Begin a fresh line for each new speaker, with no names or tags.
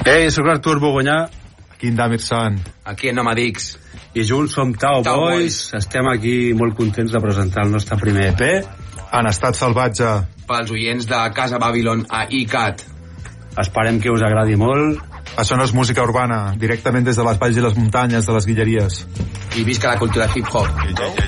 Ei, sóc Artur Bogonyà.
Aquí en Damirson.
Aquí en Nomadix.
I junts som Tao Boys. Estem aquí molt contents de presentar el nostre primer EP.
En estat salvatge.
Pels oients de Casa Babylon a ICAT.
Esperem que us agradi molt.
Això no és música urbana, directament des de les valls i les muntanyes de les Guilleries.
I visca la cultura hip-hop.